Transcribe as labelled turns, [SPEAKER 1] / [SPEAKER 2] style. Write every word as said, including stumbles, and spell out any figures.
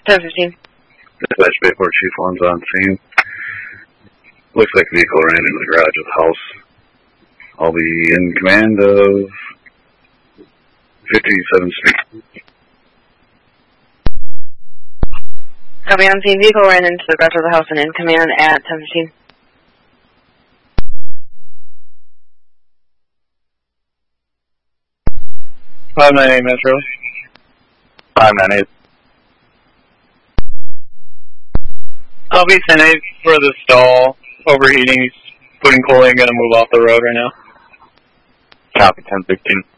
[SPEAKER 1] ten fifteen.
[SPEAKER 2] Dispatch Bayport Chief one's on scene. Looks like the vehicle ran into the garage of the house. I'll be in command of fifty-seventh Street.
[SPEAKER 1] Copy on scene. Vehicle ran into the garage of the house and in command at ten fifteen.
[SPEAKER 3] five nine eight Metro.
[SPEAKER 2] five nine eight.
[SPEAKER 3] I'll be ten eight for the stall. Overheating. He's putting coolant. Going to move off the road right now.
[SPEAKER 2] Copy ten sixteen.